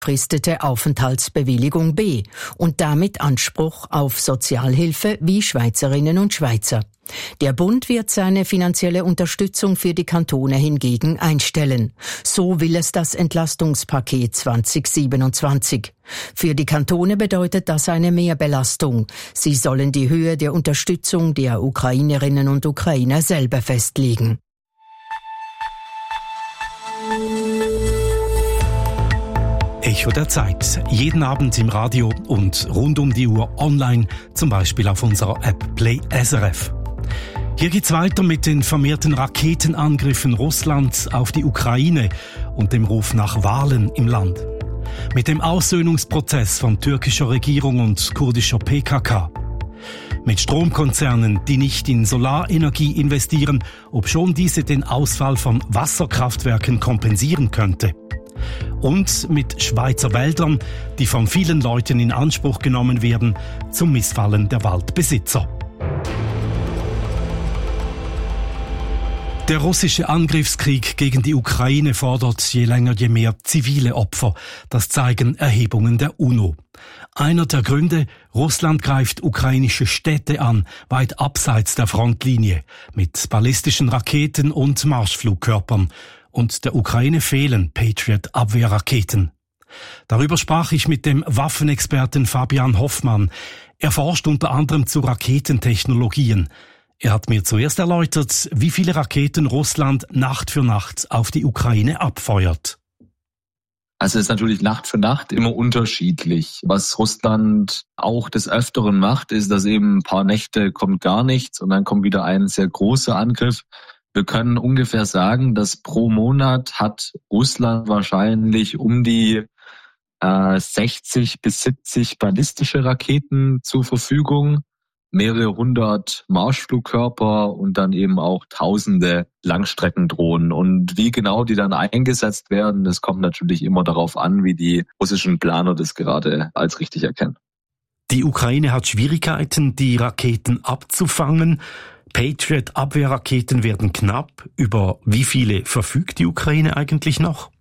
befristete Aufenthaltsbewilligung B und damit Anspruch auf Sozialhilfe wie Schweizerinnen und Schweizer. Der Bund wird seine finanzielle Unterstützung für die Kantone hingegen einstellen. So will es das Entlastungspaket 2027. Für die Kantone bedeutet das eine Mehrbelastung. Sie sollen die Höhe der Unterstützung der Ukrainerinnen und Ukrainer selber festlegen. Echo der Zeit. Jeden Abend im Radio und rund um die Uhr online, zum Beispiel auf unserer App Play SRF. Hier geht's weiter mit den vermehrten Raketenangriffen Russlands auf die Ukraine und dem Ruf nach Wahlen im Land. Mit dem Aussöhnungsprozess von türkischer Regierung und kurdischer PKK. Mit Stromkonzernen, die nicht in Solarenergie investieren, obschon diese den Ausfall von Wasserkraftwerken kompensieren könnte. Und mit Schweizer Wäldern, die von vielen Leuten in Anspruch genommen werden, zum Missfallen der Waldbesitzer. Der russische Angriffskrieg gegen die Ukraine fordert je länger je mehr zivile Opfer. Das zeigen Erhebungen der UNO. Einer der Gründe: Russland greift ukrainische Städte an, weit abseits der Frontlinie, mit ballistischen Raketen und Marschflugkörpern. Und der Ukraine fehlen Patriot-Abwehrraketen. Darüber sprach ich mit dem Waffenexperten Fabian Hoffmann. Er forscht unter anderem zu Raketentechnologien. Er hat mir zuerst erläutert, wie viele Raketen Russland Nacht für Nacht auf die Ukraine abfeuert. Also es ist natürlich Nacht für Nacht immer unterschiedlich. Was Russland auch des Öfteren macht, ist, dass eben ein paar Nächte kommt gar nichts und dann kommt wieder ein sehr großer Angriff. Wir können ungefähr sagen, dass pro Monat hat Russland wahrscheinlich um die 60 bis 70 ballistische Raketen zur Verfügung, mehrere hundert Marschflugkörper und dann eben auch tausende Langstreckendrohnen. Und wie genau die dann eingesetzt werden, das kommt natürlich immer darauf an, wie die russischen Planer das gerade als richtig erkennen. Die Ukraine hat Schwierigkeiten, die Raketen abzufangen. Patriot-Abwehrraketen werden knapp. Über wie viele verfügt die Ukraine eigentlich noch?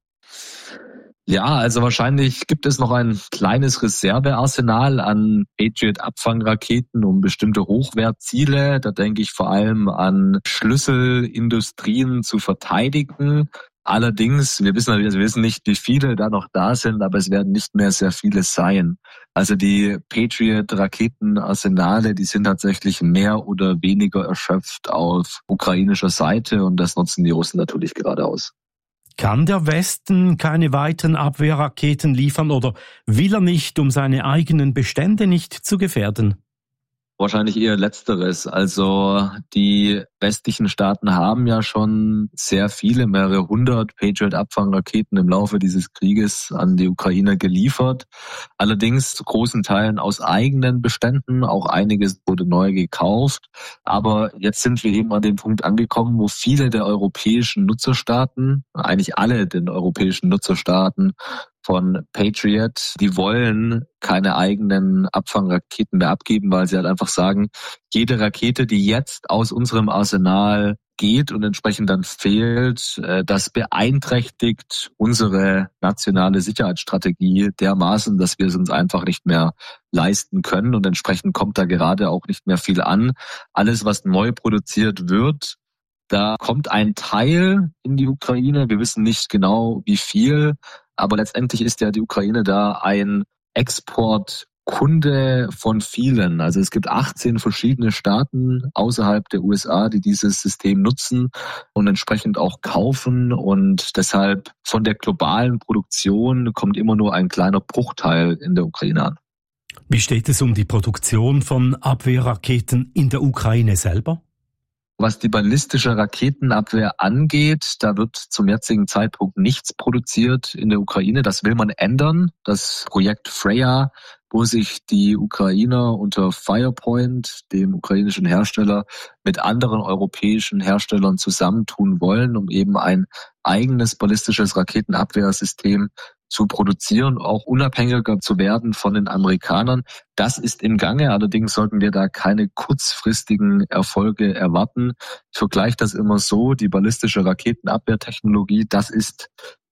Ja, also wahrscheinlich gibt es noch ein kleines Reservearsenal an Patriot-Abfangraketen um bestimmte Hochwertziele. Da denke ich vor allem an Schlüsselindustrien zu verteidigen. Allerdings, wir wissen nicht, wie viele da noch da sind, aber es werden nicht mehr sehr viele sein. Also die Patriot-Raketenarsenale, die sind tatsächlich mehr oder weniger erschöpft auf ukrainischer Seite und das nutzen die Russen natürlich gerade aus. Kann der Westen keine weiteren Abwehrraketen liefern oder will er nicht, um seine eigenen Bestände nicht zu gefährden? Wahrscheinlich eher Letzteres. Also die westlichen Staaten haben ja schon sehr viele, mehrere hundert Patriot-Abfangraketen im Laufe dieses Krieges an die Ukraine geliefert. Allerdings zu großen Teilen aus eigenen Beständen, auch einiges wurde neu gekauft. Aber jetzt sind wir eben an dem Punkt angekommen, wo viele der europäischen Nutzerstaaten, eigentlich alle den europäischen Nutzerstaaten von Patriot, die wollen keine eigenen Abfangraketen mehr abgeben, weil sie halt einfach sagen, jede Rakete, die jetzt aus unserem Arsenal geht und entsprechend dann fehlt, das beeinträchtigt unsere nationale Sicherheitsstrategie dermaßen, dass wir es uns einfach nicht mehr leisten können und entsprechend kommt da gerade auch nicht mehr viel an. Alles, was neu produziert wird, da kommt ein Teil in die Ukraine. Wir wissen nicht genau, wie viel, aber letztendlich ist ja die Ukraine da ein Exportkunde von vielen. Also es gibt 18 verschiedene Staaten außerhalb der USA, die dieses System nutzen und entsprechend auch kaufen. Und deshalb von der globalen Produktion kommt immer nur ein kleiner Bruchteil in der Ukraine an. Wie steht es um die Produktion von Abwehrraketen in der Ukraine selber? Was die ballistische Raketenabwehr angeht, da wird zum jetzigen Zeitpunkt nichts produziert in der Ukraine. Das will man ändern. Das Projekt Freya, wo sich die Ukrainer unter Firepoint, dem ukrainischen Hersteller, mit anderen europäischen Herstellern zusammentun wollen, um eben ein eigenes ballistisches Raketenabwehrsystem zu produzieren, auch unabhängiger zu werden von den Amerikanern. Das ist im Gange, allerdings sollten wir da keine kurzfristigen Erfolge erwarten. Ich vergleiche das immer so, die ballistische Raketenabwehrtechnologie, das ist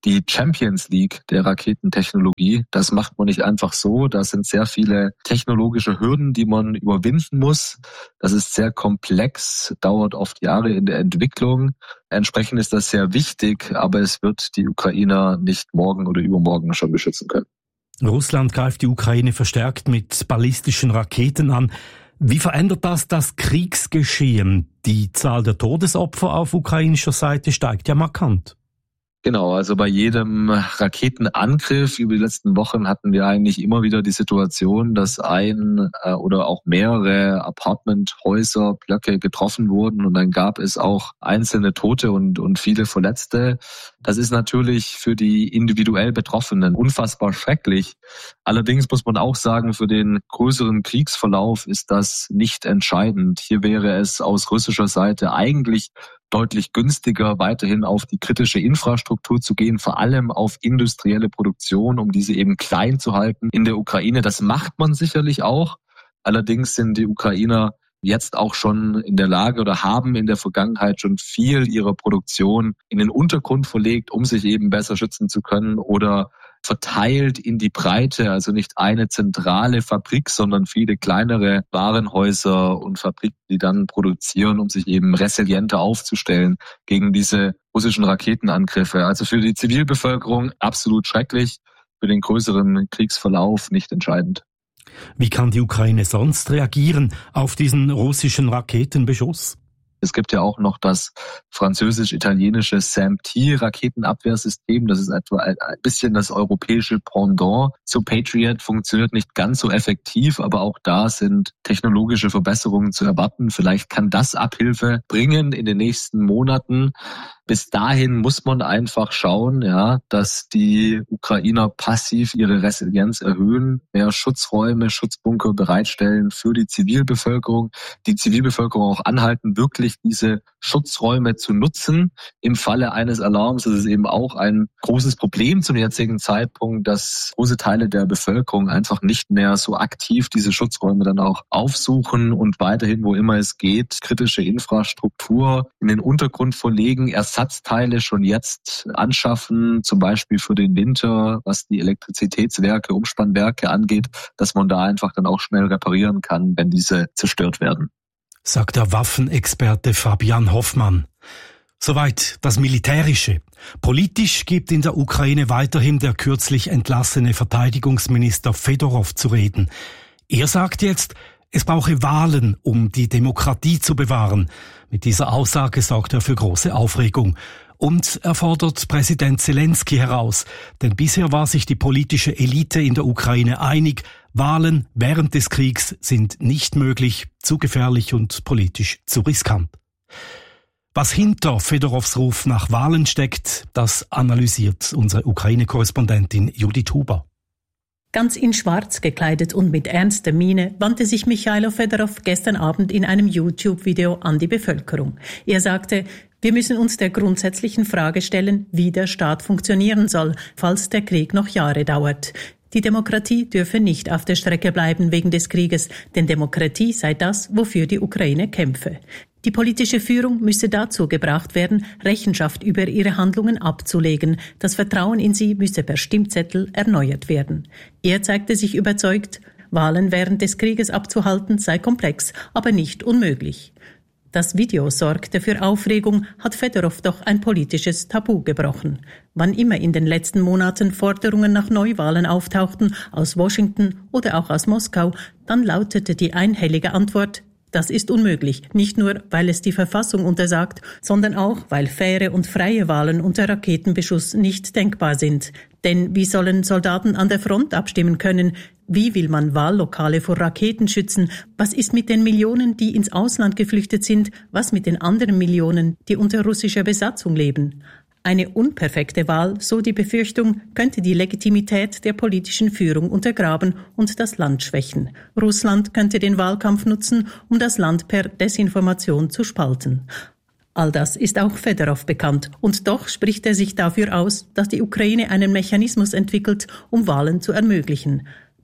die Champions League der Raketentechnologie. Das macht man nicht einfach so. Da sind sehr viele technologische Hürden, die man überwinden muss. Das ist sehr komplex, dauert oft Jahre in der Entwicklung. Entsprechend ist das sehr wichtig, aber es wird die Ukrainer nicht morgen oder übermorgen schon beschützen können. Russland greift die Ukraine verstärkt mit ballistischen Raketen an. Wie verändert das Kriegsgeschehen? Die Zahl der Todesopfer auf ukrainischer Seite steigt ja markant. Genau, also bei jedem Raketenangriff über die letzten Wochen hatten wir eigentlich immer wieder die Situation, dass ein oder auch mehrere Apartmenthäuser, Blöcke getroffen wurden und dann gab es auch einzelne Tote und viele Verletzte. Das ist natürlich für die individuell Betroffenen unfassbar schrecklich. Allerdings muss man auch sagen, für den größeren Kriegsverlauf ist das nicht entscheidend. Hier wäre es aus russischer Seite eigentlich deutlich günstiger, weiterhin auf die kritische Infrastruktur zu gehen, vor allem auf industrielle Produktion, um diese eben klein zu halten in der Ukraine. Das macht man sicherlich auch. Allerdings sind die Ukrainer jetzt auch schon in der Lage oder haben in der Vergangenheit schon viel ihrer Produktion in den Untergrund verlegt, um sich eben besser schützen zu können oder verteilt in die Breite, also nicht eine zentrale Fabrik, sondern viele kleinere Warenhäuser und Fabriken, die dann produzieren, um sich eben resilienter aufzustellen gegen diese russischen Raketenangriffe. Also für die Zivilbevölkerung absolut schrecklich, für den größeren Kriegsverlauf nicht entscheidend. Wie kann die Ukraine sonst reagieren auf diesen russischen Raketenbeschuss? Es gibt ja auch noch das französisch-italienische SAM-T-Raketenabwehrsystem. Das ist etwa ein bisschen das europäische Pendant zu Patriot. Funktioniert nicht ganz so effektiv, aber auch da sind technologische Verbesserungen zu erwarten. Vielleicht kann das Abhilfe bringen in den nächsten Monaten. Bis dahin muss man einfach schauen, ja, dass die Ukrainer passiv ihre Resilienz erhöhen, mehr Schutzräume, Schutzbunker bereitstellen für die Zivilbevölkerung auch anhalten, wirklich diese Schutzräume zu nutzen. Im Falle eines Alarms ist es eben auch ein großes Problem zum jetzigen Zeitpunkt, dass große Teile der Bevölkerung einfach nicht mehr so aktiv diese Schutzräume dann auch aufsuchen und weiterhin, wo immer es geht, kritische Infrastruktur in den Untergrund verlegen, Ersatzteile schon jetzt anschaffen, zum Beispiel für den Winter, was die Elektrizitätswerke, Umspannwerke angeht, dass man da einfach dann auch schnell reparieren kann, wenn diese zerstört werden. Sagt der Waffenexperte Fabian Hoffmann. Soweit das Militärische. Politisch gibt in der Ukraine weiterhin der kürzlich entlassene Verteidigungsminister Fedorov zu reden. Er sagt jetzt, es brauche Wahlen, um die Demokratie zu bewahren. Mit dieser Aussage sorgt er für große Aufregung. Und er fordert Präsident Zelensky heraus. Denn bisher war sich die politische Elite in der Ukraine einig, Wahlen während des Kriegs sind nicht möglich, zu gefährlich und politisch zu riskant. Was hinter Fedorovs Ruf nach Wahlen steckt, das analysiert unsere Ukraine-Korrespondentin Judith Huber. Ganz in Schwarz gekleidet und mit ernster Miene wandte sich Michailo Fedorov gestern Abend in einem YouTube-Video an die Bevölkerung. Er sagte, wir müssen uns der grundsätzlichen Frage stellen, wie der Staat funktionieren soll, falls der Krieg noch Jahre dauert. Die Demokratie dürfe nicht auf der Strecke bleiben wegen des Krieges, denn Demokratie sei das, wofür die Ukraine kämpfe. Die politische Führung müsse dazu gebracht werden, Rechenschaft über ihre Handlungen abzulegen. Das Vertrauen in sie müsse per Stimmzettel erneuert werden. Er zeigte sich überzeugt, Wahlen während des Krieges abzuhalten sei komplex, aber nicht unmöglich. Das Video sorgte für Aufregung, hat Fedorov doch ein politisches Tabu gebrochen. Wann immer in den letzten Monaten Forderungen nach Neuwahlen auftauchten, aus Washington oder auch aus Moskau, dann lautete die einhellige Antwort, das ist unmöglich, nicht nur, weil es die Verfassung untersagt, sondern auch, weil faire und freie Wahlen unter Raketenbeschuss nicht denkbar sind. Denn wie sollen Soldaten an der Front abstimmen können? Wie will man Wahllokale vor Raketen schützen? Was ist mit den Millionen, die ins Ausland geflüchtet sind? Was mit den anderen Millionen, die unter russischer Besatzung leben? Eine unperfekte Wahl, so die Befürchtung, könnte die Legitimität der politischen Führung untergraben und das Land schwächen. Russland könnte den Wahlkampf nutzen, um das Land per Desinformation zu spalten. All das ist auch Fedorov bekannt. Und doch spricht er sich dafür aus, dass die Ukraine einen Mechanismus entwickelt, um Wahlen zu ermöglichen.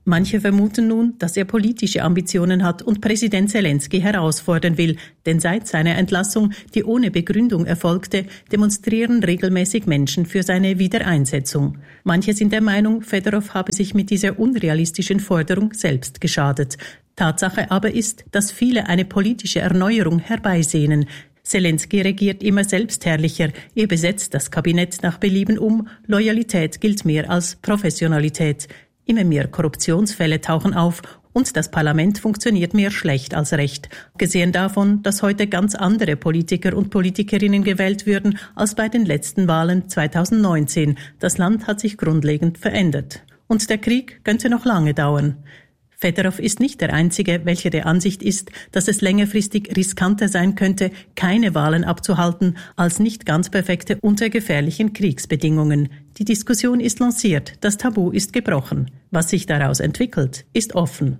Manche vermuten nun, dass er politische Ambitionen hat und Präsident Zelensky herausfordern will, denn seit seiner Entlassung, die ohne Begründung erfolgte, demonstrieren regelmäßig Menschen für seine Wiedereinsetzung. Manche sind der Meinung, Fedorov habe sich mit dieser unrealistischen Forderung selbst geschadet. Tatsache aber ist, dass viele eine politische Erneuerung herbeisehnen. Zelensky regiert immer selbstherrlicher, er besetzt das Kabinett nach Belieben um, Loyalität gilt mehr als Professionalität. Immer mehr Korruptionsfälle tauchen auf und das Parlament funktioniert mehr schlecht als recht. Abgesehen davon, dass heute ganz andere Politiker und Politikerinnen gewählt würden als bei den letzten Wahlen 2019. Das Land hat sich grundlegend verändert. Und der Krieg könnte noch lange dauern. Fedorov ist nicht der Einzige, welcher der Ansicht ist, dass es längerfristig riskanter sein könnte, keine Wahlen abzuhalten, als nicht ganz perfekte unter gefährlichen Kriegsbedingungen. Die Diskussion ist lanciert, das Tabu ist gebrochen. Was sich daraus entwickelt, ist offen.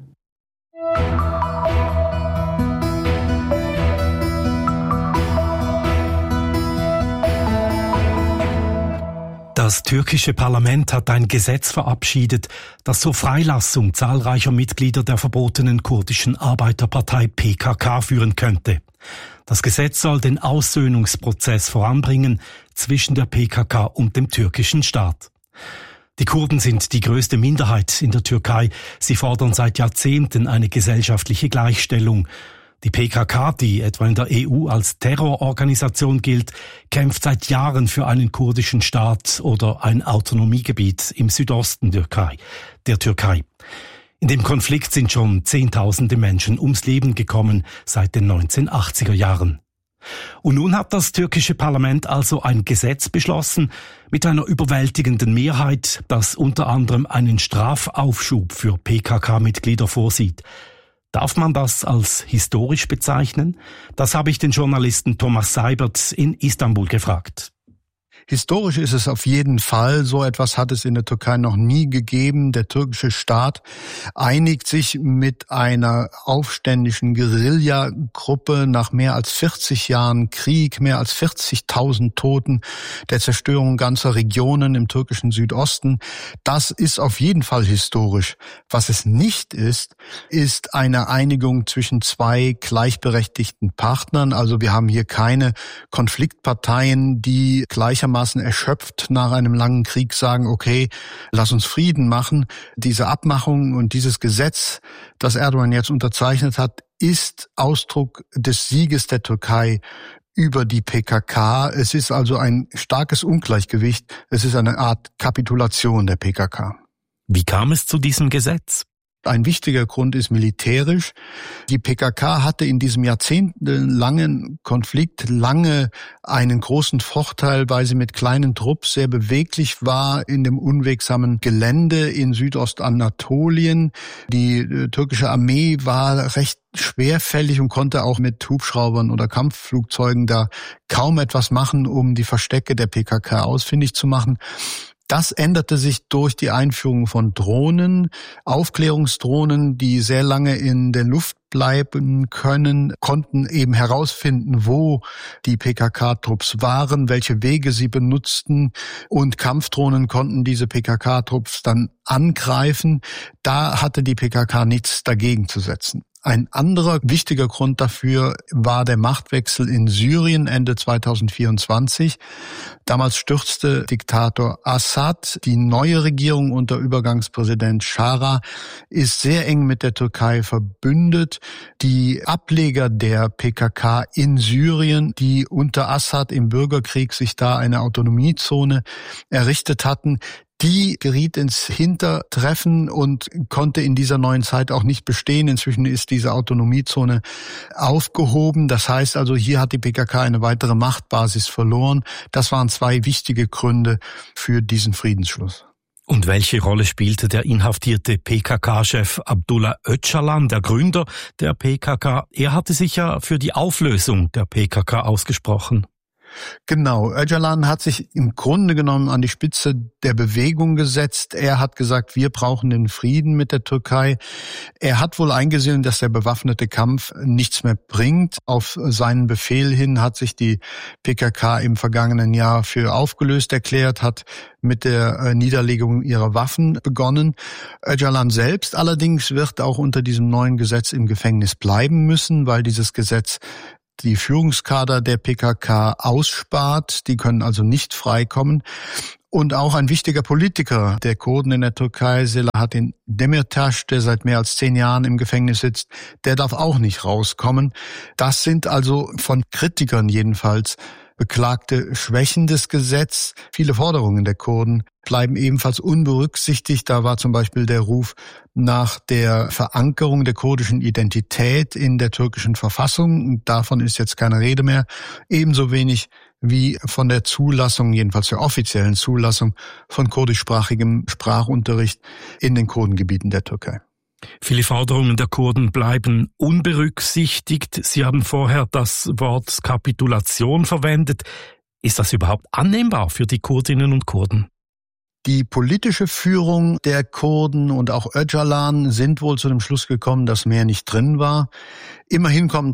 Das türkische Parlament hat ein Gesetz verabschiedet, das zur Freilassung zahlreicher Mitglieder der verbotenen kurdischen Arbeiterpartei PKK führen könnte. Das Gesetz soll den Aussöhnungsprozess voranbringen zwischen der PKK und dem türkischen Staat. Die Kurden sind die größte Minderheit in der Türkei. Sie fordern seit Jahrzehnten eine gesellschaftliche Gleichstellung. Die PKK, die etwa in der EU als Terrororganisation gilt, kämpft seit Jahren für einen kurdischen Staat oder ein Autonomiegebiet im Südosten der Türkei. In dem Konflikt sind schon Zehntausende Menschen ums Leben gekommen seit den 1980er Jahren. Und nun hat das türkische Parlament also ein Gesetz beschlossen mit einer überwältigenden Mehrheit, das unter anderem einen Strafaufschub für PKK-Mitglieder vorsieht. Darf man das als historisch bezeichnen? Das habe ich den Journalisten Thomas Seibert in Istanbul gefragt. Historisch ist es auf jeden Fall. So etwas hat es in der Türkei noch nie gegeben. Der türkische Staat einigt sich mit einer aufständischen Guerillagruppe nach mehr als 40 Jahren Krieg, mehr als 40.000 Toten, der Zerstörung ganzer Regionen im türkischen Südosten. Das ist auf jeden Fall historisch. Was es nicht ist, ist eine Einigung zwischen zwei gleichberechtigten Partnern. Also wir haben hier keine Konfliktparteien, die gleichermaßen erschöpft nach einem langen Krieg sagen, okay, lass uns Frieden machen. Diese Abmachung und dieses Gesetz, das Erdogan jetzt unterzeichnet hat, ist Ausdruck des Sieges der Türkei über die PKK. Es ist also ein starkes Ungleichgewicht. Es ist eine Art Kapitulation der PKK. Wie kam es zu diesem Gesetz? Ein wichtiger Grund ist militärisch. Die PKK hatte in diesem jahrzehntelangen Konflikt lange einen großen Vorteil, weil sie mit kleinen Trupps sehr beweglich war in dem unwegsamen Gelände in Südostanatolien. Die türkische Armee war recht schwerfällig und konnte auch mit Hubschraubern oder Kampfflugzeugen da kaum etwas machen, um die Verstecke der PKK ausfindig zu machen. Das änderte sich durch die Einführung von Drohnen, Aufklärungsdrohnen, die sehr lange in der Luft bleiben können, konnten eben herausfinden, wo die PKK-Trupps waren, welche Wege sie benutzten, und Kampfdrohnen konnten diese PKK-Trupps dann angreifen. Da hatte die PKK nichts dagegen zu setzen. Ein anderer wichtiger Grund dafür war der Machtwechsel in Syrien Ende 2024. Damals stürzte Diktator Assad. Die neue Regierung unter Übergangspräsident Schara ist sehr eng mit der Türkei verbündet. Die Ableger der PKK in Syrien, die unter Assad im Bürgerkrieg sich da eine Autonomiezone errichtet hatten, die geriet ins Hintertreffen und konnte in dieser neuen Zeit auch nicht bestehen. Inzwischen ist diese Autonomiezone aufgehoben. Das heißt also, hier hat die PKK eine weitere Machtbasis verloren. Das waren zwei wichtige Gründe für diesen Friedensschluss. Und welche Rolle spielte der inhaftierte PKK-Chef Abdullah Öcalan, der Gründer der PKK? Er hatte sich ja für die Auflösung der PKK ausgesprochen. Genau, Öcalan hat sich im Grunde genommen an die Spitze der Bewegung gesetzt. Er hat gesagt, wir brauchen den Frieden mit der Türkei. Er hat wohl eingesehen, dass der bewaffnete Kampf nichts mehr bringt. Auf seinen Befehl hin hat sich die PKK im vergangenen Jahr für aufgelöst erklärt, hat mit der Niederlegung ihrer Waffen begonnen. Öcalan selbst allerdings wird auch unter diesem neuen Gesetz im Gefängnis bleiben müssen, weil dieses Gesetz die Führungskader der PKK ausspart. Die können also nicht freikommen. Und auch ein wichtiger Politiker der Kurden in der Türkei, Selahattin Demirtas, der seit mehr als 10 Jahren im Gefängnis sitzt, der darf auch nicht rauskommen. Das sind also von Kritikern jedenfalls beklagte Schwächen des Gesetzes. Viele Forderungen der Kurden bleiben ebenfalls unberücksichtigt. Da war zum Beispiel der Ruf nach der Verankerung der kurdischen Identität in der türkischen Verfassung. Davon ist jetzt keine Rede mehr. Ebenso wenig wie von der Zulassung, jedenfalls der offiziellen Zulassung von kurdischsprachigem Sprachunterricht in den Kurdengebieten der Türkei. Viele Forderungen der Kurden bleiben unberücksichtigt. Sie haben vorher das Wort Kapitulation verwendet. Ist das überhaupt annehmbar für die Kurdinnen und Kurden? Die politische Führung der Kurden und auch Öcalan sind wohl zu dem Schluss gekommen, dass mehr nicht drin war. Immerhin kommen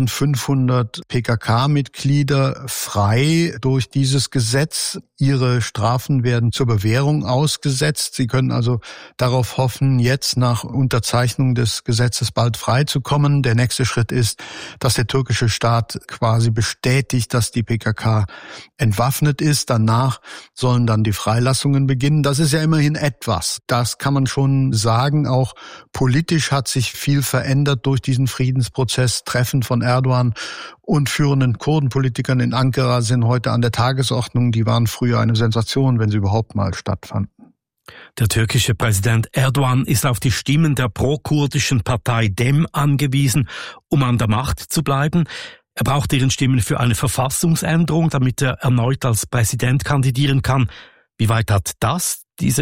3.500 PKK-Mitglieder frei durch dieses Gesetz. Ihre Strafen werden zur Bewährung ausgesetzt. Sie können also darauf hoffen, jetzt nach Unterzeichnung des Gesetzes bald freizukommen. Der nächste Schritt ist, dass der türkische Staat quasi bestätigt, dass die PKK entwaffnet ist. Danach sollen dann die Freilassungen beginnen. Das ist ja immerhin etwas. Das kann man schon sagen. Auch politisch hat sich viel verändert durch diesen Friedensprozess. Treffen von Erdogan und führenden Kurdenpolitikern in Ankara sind heute an der Tagesordnung. Die waren früher eine Sensation, wenn sie überhaupt mal stattfanden. Der türkische Präsident Erdogan ist auf die Stimmen der pro-kurdischen Partei DEM angewiesen, um an der Macht zu bleiben. Er braucht deren Stimmen für eine Verfassungsänderung, damit er erneut als Präsident kandidieren kann. Wie weit hat das diese,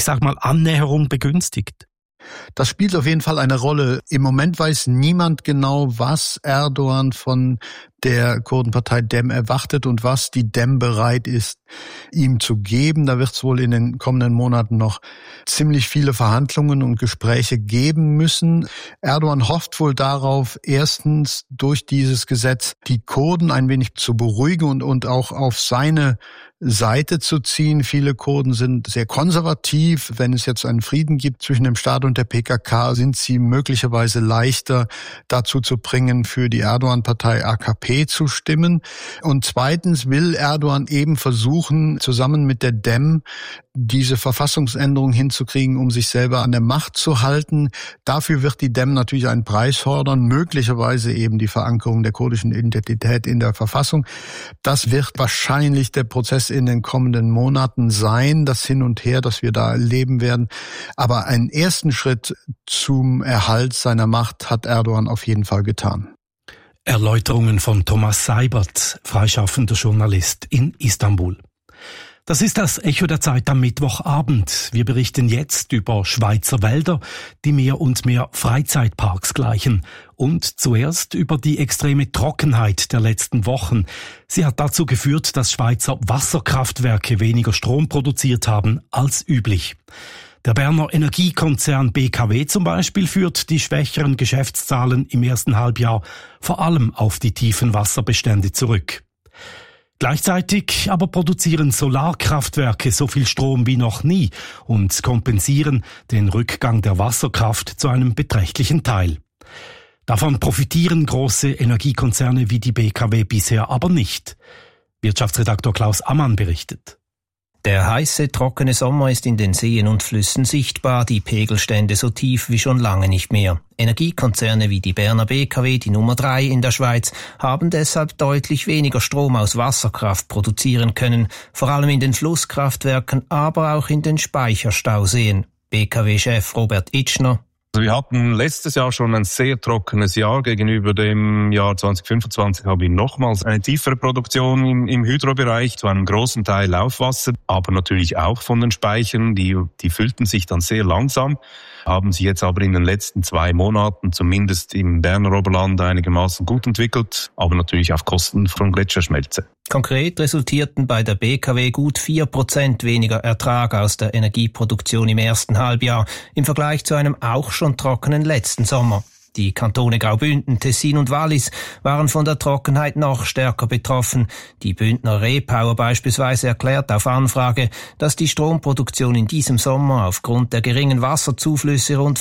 Annäherung begünstigt? Das spielt auf jeden Fall eine Rolle. Im Moment weiß niemand genau, was Erdogan von der Kurdenpartei DEM erwartet und was die DEM bereit ist, ihm zu geben. Da wird es wohl in den kommenden Monaten noch ziemlich viele Verhandlungen und Gespräche geben müssen. Erdogan hofft wohl darauf, erstens durch dieses Gesetz die Kurden ein wenig zu beruhigen und auch auf seine Seite zu ziehen. Viele Kurden sind sehr konservativ. Wenn es jetzt einen Frieden gibt zwischen dem Staat und der PKK, sind sie möglicherweise leichter dazu zu bringen, für die Erdogan-Partei AKP zu stimmen. Und zweitens will Erdogan eben versuchen, zusammen mit der DEM diese Verfassungsänderung hinzukriegen, um sich selber an der Macht zu halten. Dafür wird die DEM natürlich einen Preis fordern, möglicherweise eben die Verankerung der kurdischen Identität in der Verfassung. Das wird wahrscheinlich der Prozess in den kommenden Monaten sein, das Hin und Her, das wir da erleben werden. Aber einen ersten Schritt zum Erhalt seiner Macht hat Erdogan auf jeden Fall getan. Erläuterungen von Thomas Seibert, freischaffender Journalist in Istanbul. Das ist das Echo der Zeit am Mittwochabend. Wir berichten jetzt über Schweizer Wälder, die mehr und mehr Freizeitparks gleichen. Und zuerst über die extreme Trockenheit der letzten Wochen. Sie hat dazu geführt, dass Schweizer Wasserkraftwerke weniger Strom produziert haben als üblich. Der Berner Energiekonzern BKW zum Beispiel führt die schwächeren Geschäftszahlen im ersten Halbjahr vor allem auf die tiefen Wasserbestände zurück. Gleichzeitig aber produzieren Solarkraftwerke so viel Strom wie noch nie und kompensieren den Rückgang der Wasserkraft zu einem beträchtlichen Teil. Davon profitieren große Energiekonzerne wie die BKW bisher aber nicht. Wirtschaftsredaktor Klaus Ammann berichtet. Der heiße, trockene Sommer ist in den Seen und Flüssen sichtbar, die Pegelstände so tief wie schon lange nicht mehr. Energiekonzerne wie die Berner BKW, die Nummer 3 in der Schweiz, haben deshalb deutlich weniger Strom aus Wasserkraft produzieren können, vor allem in den Flusskraftwerken, aber auch in den Speicherstauseen. BKW-Chef Robert Itschner: Also wir hatten letztes Jahr schon ein sehr trockenes Jahr. Gegenüber dem Jahr 2025 haben wir nochmals eine tiefere Produktion im Hydrobereich, zu einem großen Teil Laufwasser, aber natürlich auch von den Speichern. Die füllten sich dann sehr langsam, haben sich jetzt aber in den letzten 2 Monaten zumindest im Berner Oberland einigermaßen gut entwickelt, aber natürlich auf Kosten von Gletscherschmelze. Konkret resultierten bei der BKW gut 4% weniger Ertrag aus der Energieproduktion im ersten Halbjahr im Vergleich zu einem auch schon trockenen letzten Sommer. Die Kantone Graubünden, Tessin und Wallis waren von der Trockenheit noch stärker betroffen. Die Bündner Repower beispielsweise erklärt auf Anfrage, dass die Stromproduktion in diesem Sommer aufgrund der geringen Wasserzuflüsse rund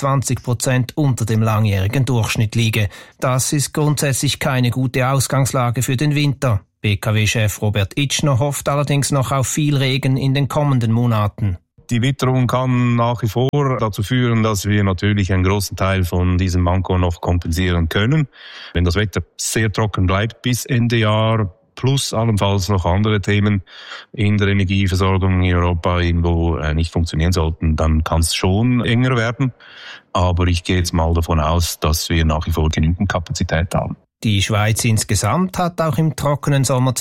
25% unter dem langjährigen Durchschnitt liege. Das ist grundsätzlich keine gute Ausgangslage für den Winter. BKW-Chef Robert Itschner hofft allerdings noch auf viel Regen in den kommenden Monaten. Die Witterung kann nach wie vor dazu führen, dass wir natürlich einen großen Teil von diesem Manko noch kompensieren können. Wenn das Wetter sehr trocken bleibt bis Ende Jahr, plus allenfalls noch andere Themen in der Energieversorgung in Europa irgendwo nicht funktionieren sollten, dann kann es schon enger werden. Aber ich gehe jetzt mal davon aus, dass wir nach wie vor genügend Kapazität haben. Die Schweiz insgesamt hat auch im trockenen Sommer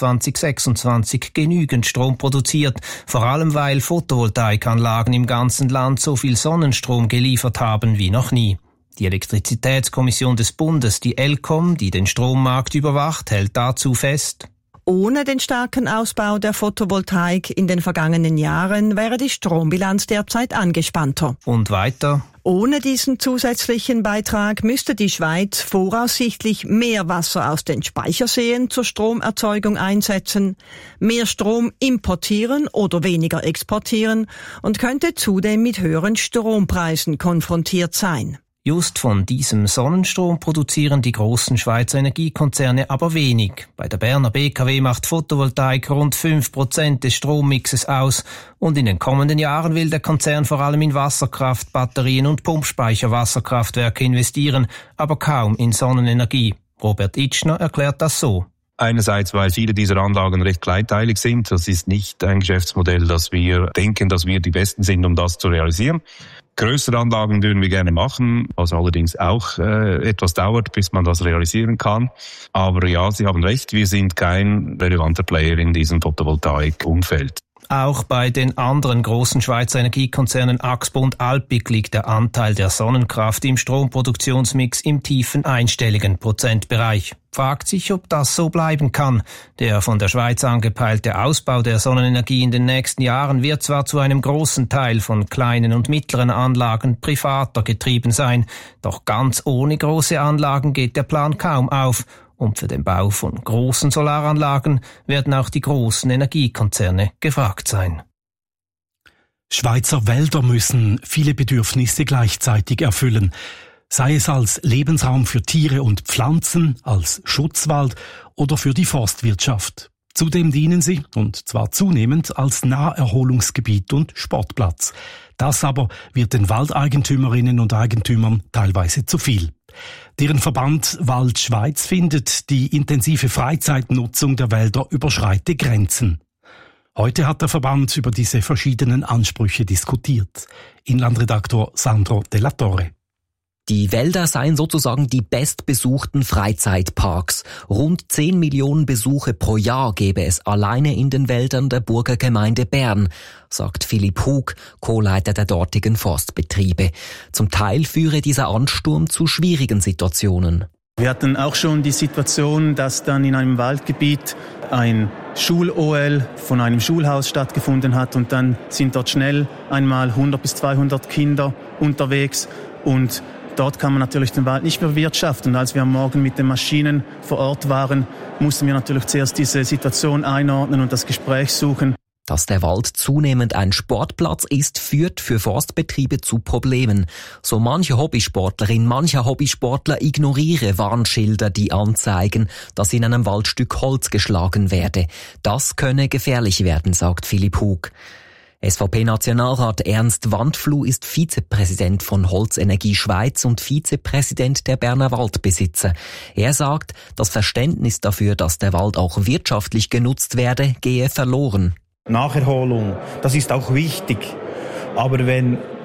2026 genügend Strom produziert, vor allem weil Photovoltaikanlagen im ganzen Land so viel Sonnenstrom geliefert haben wie noch nie. Die Elektrizitätskommission des Bundes, die ElCom, die den Strommarkt überwacht, hält dazu fest: Ohne den starken Ausbau der Photovoltaik in den vergangenen Jahren wäre die Strombilanz derzeit angespannter. Und weiter: Ohne diesen zusätzlichen Beitrag müsste die Schweiz voraussichtlich mehr Wasser aus den Speicherseen zur Stromerzeugung einsetzen, mehr Strom importieren oder weniger exportieren und könnte zudem mit höheren Strompreisen konfrontiert sein. Just von diesem Sonnenstrom produzieren die großen Schweizer Energiekonzerne aber wenig. Bei der Berner BKW macht Photovoltaik rund 5% des Strommixes aus und in den kommenden Jahren will der Konzern vor allem in Wasserkraft, Batterien und Pumpspeicherwasserkraftwerke investieren, aber kaum in Sonnenenergie. Robert Itschner erklärt das so: Einerseits, weil viele dieser Anlagen recht kleinteilig sind. Das ist nicht ein Geschäftsmodell, das wir denken, dass wir die Besten sind, um das zu realisieren. Größere Anlagen würden wir gerne machen, was allerdings auch etwas dauert, bis man das realisieren kann. Aber ja, Sie haben recht, wir sind kein relevanter Player in diesem Photovoltaik-Umfeld. Auch bei den anderen großen Schweizer Energiekonzernen Axpo und Alpiq liegt der Anteil der Sonnenkraft im Stromproduktionsmix im tiefen einstelligen Prozentbereich. Fragt sich, ob das so bleiben kann. Der von der Schweiz angepeilte Ausbau der Sonnenenergie in den nächsten Jahren wird zwar zu einem großen Teil von kleinen und mittleren Anlagen privater getrieben sein, doch ganz ohne große Anlagen geht der Plan kaum auf. Und für den Bau von großen Solaranlagen werden auch die großen Energiekonzerne gefragt sein. Schweizer Wälder müssen viele Bedürfnisse gleichzeitig erfüllen. Sei es als Lebensraum für Tiere und Pflanzen, als Schutzwald oder für die Forstwirtschaft. Zudem dienen sie, und zwar zunehmend, als Naherholungsgebiet und Sportplatz. Das aber wird den Waldeigentümerinnen und Eigentümern teilweise zu viel. Deren Verband Wald Schweiz findet, die intensive Freizeitnutzung der Wälder überschreite Grenzen. Heute hat der Verband über diese verschiedenen Ansprüche diskutiert. Inlandredaktor Sandro Della Torre. Die Wälder seien sozusagen die bestbesuchten Freizeitparks. Rund 10 Millionen Besuche pro Jahr gäbe es alleine in den Wäldern der Burgergemeinde Bern, sagt Philipp Hug, Co-Leiter der dortigen Forstbetriebe. Zum Teil führe dieser Ansturm zu schwierigen Situationen. Wir hatten auch schon die Situation, dass dann in einem Waldgebiet ein Schul-OL von einem Schulhaus stattgefunden hat und dann sind dort schnell einmal 100 bis 200 Kinder unterwegs und dort kann man natürlich den Wald nicht mehr bewirtschaften. Und als wir am Morgen mit den Maschinen vor Ort waren, mussten wir natürlich zuerst diese Situation einordnen und das Gespräch suchen. Dass der Wald zunehmend ein Sportplatz ist, führt für Forstbetriebe zu Problemen. So manche Hobbysportlerin, mancher Hobbysportler ignoriere Warnschilder, die anzeigen, dass in einem Waldstück Holz geschlagen werde. Das könne gefährlich werden, sagt Philipp Hug. SVP-Nationalrat Ernst Wandfluh ist Vizepräsident von Holzenergie Schweiz und Vizepräsident der Berner Waldbesitzer. Er sagt, das Verständnis dafür, dass der Wald auch wirtschaftlich genutzt werde, gehe verloren. Nacherholung, das ist auch wichtig. Aber wenn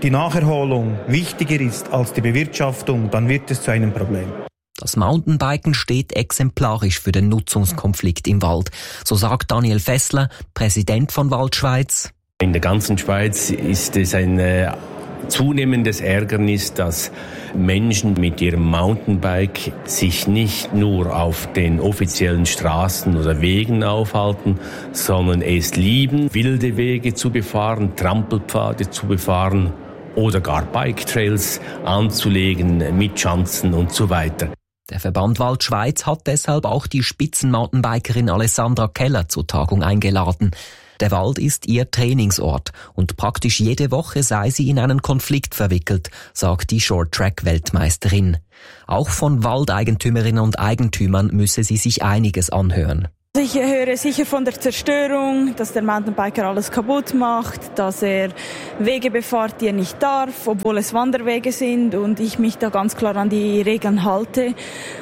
die Nacherholung wichtiger ist als die Bewirtschaftung, dann wird es zu einem Problem. Das Mountainbiken steht exemplarisch für den Nutzungskonflikt im Wald. So sagt Daniel Fessler, Präsident von Waldschweiz. In der ganzen Schweiz ist es ein zunehmendes Ärgernis, dass Menschen mit ihrem Mountainbike sich nicht nur auf den offiziellen Straßen oder Wegen aufhalten, sondern es lieben, wilde Wege zu befahren, Trampelpfade zu befahren oder gar Bike-Trails anzulegen mit Schanzen und so weiter. Der Verband Waldschweiz hat deshalb auch die Spitzen-Mountainbikerin Alessandra Keller zur Tagung eingeladen. Der Wald ist ihr Trainingsort und praktisch jede Woche sei sie in einen Konflikt verwickelt, sagt die Short-Track-Weltmeisterin. Auch von Waldeigentümerinnen und Eigentümern müsse sie sich einiges anhören. Ich höre sicher von der Zerstörung, dass der Mountainbiker alles kaputt macht, dass er Wege befährt, die er nicht darf, obwohl es Wanderwege sind und ich mich da ganz klar an die Regeln halte.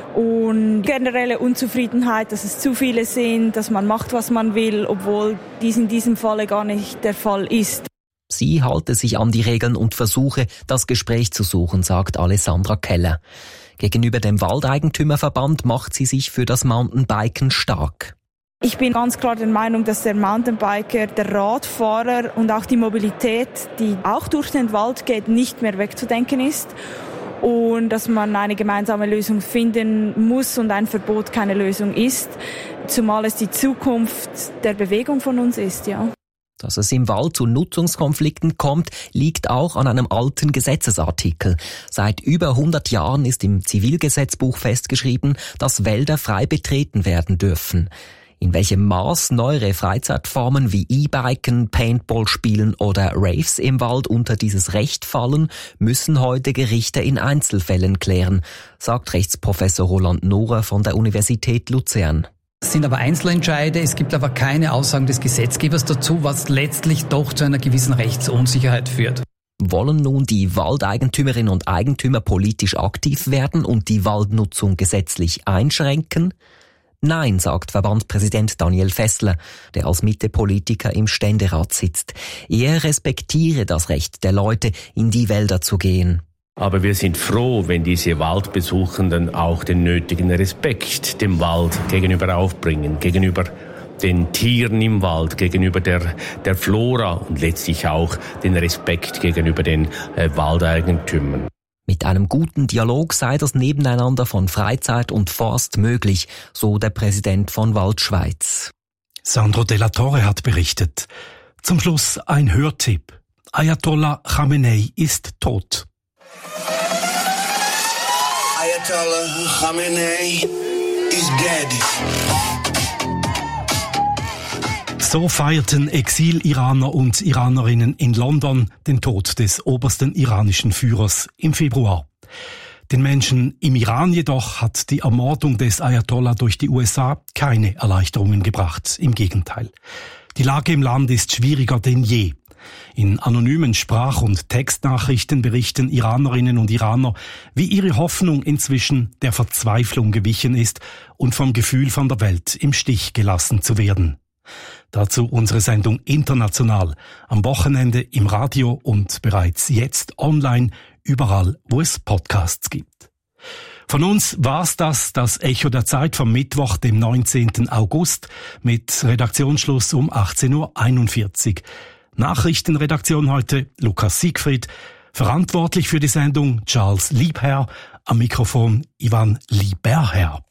Und generelle Unzufriedenheit, dass es zu viele sind, dass man macht, was man will, obwohl dies in diesem Falle gar nicht der Fall ist. Sie halte sich an die Regeln und versuche, das Gespräch zu suchen, sagt Alessandra Keller. Gegenüber dem Waldeigentümerverband macht sie sich für das Mountainbiken stark. Ich bin ganz klar der Meinung, dass der Mountainbiker, der Radfahrer und auch die Mobilität, die auch durch den Wald geht, nicht mehr wegzudenken ist. Und dass man eine gemeinsame Lösung finden muss und ein Verbot keine Lösung ist, zumal es die Zukunft der Bewegung von uns ist, ja. Dass es im Wald zu Nutzungskonflikten kommt, liegt auch an einem alten Gesetzesartikel. Seit über 100 Jahren ist im Zivilgesetzbuch festgeschrieben, dass Wälder frei betreten werden dürfen. In welchem Maß neuere Freizeitformen wie E-Biken, Paintball-Spielen oder Raves im Wald unter dieses Recht fallen, müssen heute Gerichte in Einzelfällen klären, sagt Rechtsprofessor Roland Nohrer von der Universität Luzern. Es sind aber Einzelentscheide, es gibt aber keine Aussagen des Gesetzgebers dazu, was letztlich doch zu einer gewissen Rechtsunsicherheit führt. Wollen nun die Waldeigentümerinnen und Eigentümer politisch aktiv werden und die Waldnutzung gesetzlich einschränken? Nein, sagt Verbandspräsident Daniel Fessler, der als Mitte-Politiker im Ständerat sitzt. Er respektiere das Recht der Leute, in die Wälder zu gehen. Aber wir sind froh, wenn diese Waldbesuchenden auch den nötigen Respekt dem Wald gegenüber aufbringen, gegenüber den Tieren im Wald, gegenüber der Flora und letztlich auch den Respekt gegenüber den Waldeigentümern. Mit einem guten Dialog sei das Nebeneinander von Freizeit und Forst möglich, so der Präsident von Waldschweiz. Sandro Della Torre hat berichtet. Zum Schluss ein Hörtipp. Ayatollah Khamenei ist tot. Ayatollah Khamenei is dead. So feierten Exil-Iraner und Iranerinnen in London den Tod des obersten iranischen Führers im Februar. Den Menschen im Iran jedoch hat die Ermordung des Ayatollah durch die USA keine Erleichterungen gebracht. Im Gegenteil. Die Lage im Land ist schwieriger denn je. In anonymen Sprach- und Textnachrichten berichten Iranerinnen und Iraner, wie ihre Hoffnung inzwischen der Verzweiflung gewichen ist und vom Gefühl, von der Welt im Stich gelassen zu werden. Dazu unsere Sendung International, am Wochenende im Radio und bereits jetzt online, überall, wo es Podcasts gibt. Von uns war's das Echo der Zeit vom Mittwoch, dem 19. August, mit Redaktionsschluss um 18.41 Uhr. Nachrichtenredaktion heute Lukas Siegfried, verantwortlich für die Sendung Charles Liebherr, am Mikrofon Ivan Lieberherr.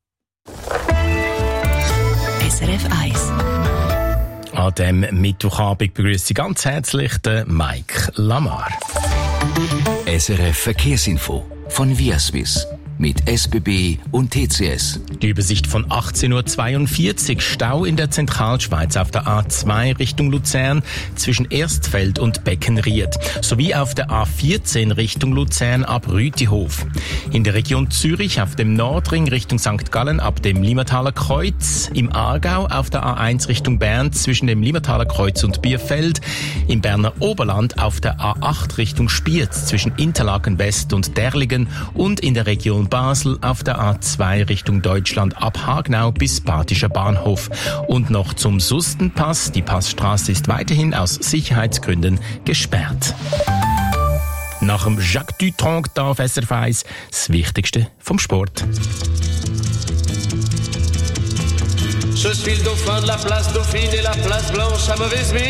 SRF 1. An diesem Mittwochabend begrüßt Sie ganz herzlich den Mike Lamar. SRF Verkehrsinfo von Viaswiss mit SBB und TCS. Die Übersicht von 18.42 Uhr. Stau in der Zentralschweiz auf der A2 Richtung Luzern zwischen Erstfeld und Beckenried sowie auf der A14 Richtung Luzern ab Rütihof. In der Region Zürich auf dem Nordring Richtung St. Gallen ab dem Limmertaler Kreuz. Im Aargau auf der A1 Richtung Bern zwischen dem Limmertaler Kreuz und Bierfeld. Im Berner Oberland auf der A8 Richtung Spiez zwischen Interlaken West und Derligen und in der Region Basel auf der A2 Richtung Deutschland ab Hagnau bis Badischer Bahnhof. Und noch zum Sustenpass. Die Passstraße ist weiterhin aus Sicherheitsgründen gesperrt. Nach dem Jacques Dutronc da auf SRF 1 das Wichtigste vom Sport. Je suis le dauphin de la place Dauphine et la place Blanche à mauvaise mine.